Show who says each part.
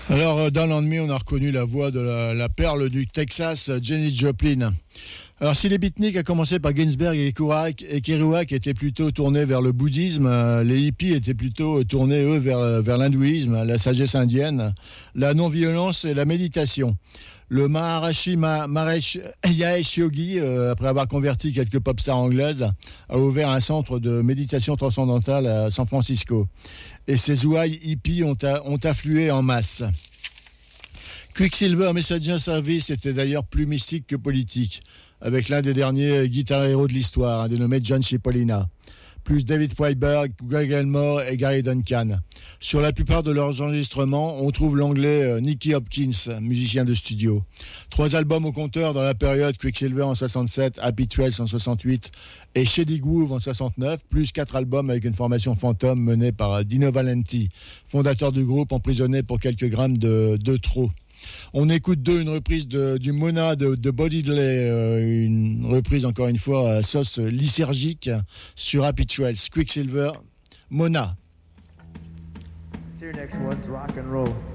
Speaker 1: Alors, dans l'ennemi, on a reconnu la voix de la perle du Texas, Janis Joplin. Alors, si les beatniks a commencé par Ginsberg et Kerouac étaient plutôt tournés vers le bouddhisme, les hippies étaient plutôt tournés, eux, vers l'hindouisme, la sagesse indienne, la non-violence et la méditation. Le Maharishi Mahesh Yogi, après avoir converti quelques pop stars anglaises, a ouvert un centre de méditation transcendantale à San Francisco. Et ces ouailles hippies ont afflué en masse. Quicksilver Messenger Service était d'ailleurs plus mystique que politique, avec l'un des derniers guitar héros de l'histoire, un dénommé John Cipollina, plus David Freiberg, Greg Elmore et Gary Duncan. Sur la plupart de leurs enregistrements, on trouve l'anglais Nicky Hopkins, musicien de studio. 3 albums au compteur dans la période Quicksilver en 67, Happy Trails en 68 et Shady Groove en 69, plus 4 albums avec une formation fantôme menée par Dino Valenti, fondateur du groupe emprisonné pour quelques grammes de trop. On écoute une reprise du Mona de Buddy Holly, une reprise encore une fois à sauce lysergique sur Happy Trails. Quicksilver, Mona.
Speaker 2: This here next one's rock and roll.